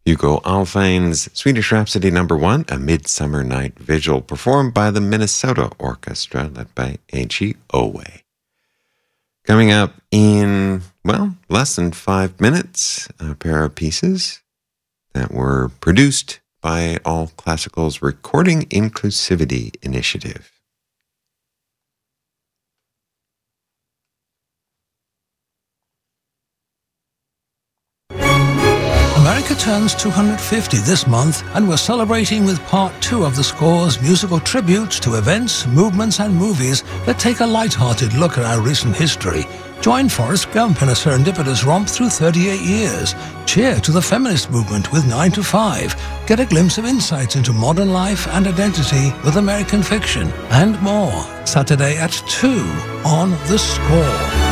Hugo Alfvén's Swedish Rhapsody No.1, A Midsummer Night Vigil, performed by the Minnesota Orchestra, led by Eiji Owe. Coming up in, less than 5 minutes, a pair of pieces that were produced by All Classical's Recording Inclusivity Initiative. America turns 250 this month, and we're celebrating with part 2 of the score's musical tributes to events, movements, and movies that take a light-hearted look at our recent history. Join Forrest Gump in a serendipitous romp through 38 years. Cheer to the feminist movement with 9 to 5. Get a glimpse of insights into modern life and identity with American fiction. And more. Saturday at 2 on The Score.